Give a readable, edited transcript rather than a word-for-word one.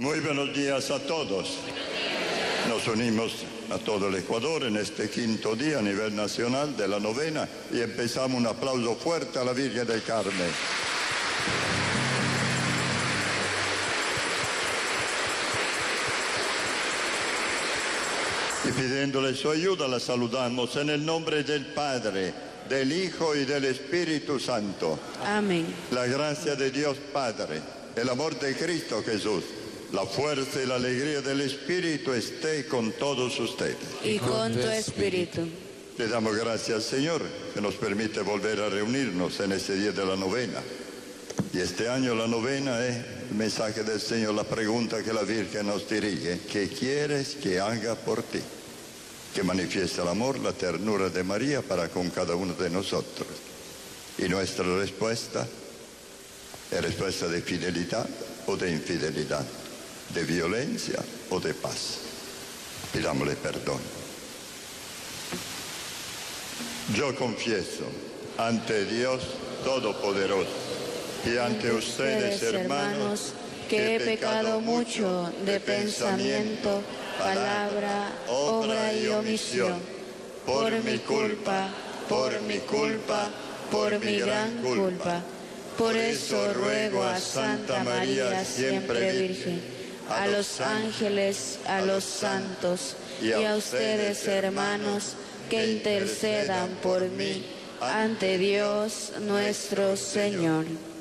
Muy buenos días a todos. Nos unimos a todo el Ecuador en este quinto día a nivel nacional de la novena y empezamos un aplauso fuerte a la Virgen del Carmen. Y pidiéndole su ayuda la saludamos en el nombre del Padre, del Hijo y del Espíritu Santo. Amén. La gracia de Dios Padre, el amor de Cristo Jesús, la fuerza y la alegría del Espíritu esté con todos ustedes. Y con tu espíritu. Le damos gracias, Señor, que nos permite volver a reunirnos en ese día de la novena. Y este año la novena es el mensaje del Señor, la pregunta que la Virgen nos dirige: ¿qué quieres que haga por ti? Que manifiesta el amor, la ternura de María para con cada uno de nosotros. Y nuestra respuesta es respuesta de fidelidad o de infidelidad, de violencia o de paz. Pidámosle perdón. Yo confieso ante Dios Todopoderoso y ante ustedes, hermanos, que he pecado mucho de pensamiento, palabra, obra y omisión, por mi culpa, por mi gran culpa. Por eso ruego a Santa María siempre Virgen, a los ángeles, a los santos y a ustedes, hermanos, que intercedan por mí ante Dios nuestro Señor.